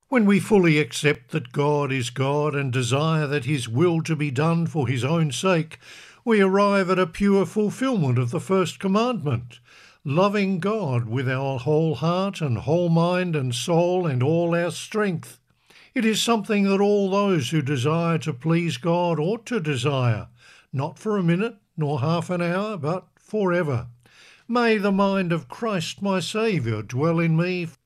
When we fully accept that God is God and desire that his will to be done for his own sake, we arrive at a pure fulfilment of the first commandment, loving God with our whole heart and whole mind and soul and all our strength. It is something that all those who desire to please God ought to desire, not for a minute nor half an hour, but forever. May the mind of Christ my Saviour dwell in me